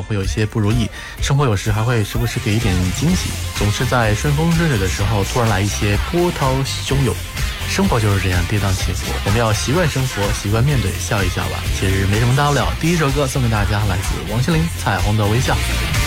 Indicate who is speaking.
Speaker 1: 会有一些不如意，生活有时还会时不时给一点惊喜，总是在顺风顺水的时候突然来一些波涛汹涌。生活就是这样跌宕起伏，我们要习惯生活，习惯面对，笑一笑吧，其实没什么大不了。第一首歌送给大家，来自王心凌《彩虹的微笑》。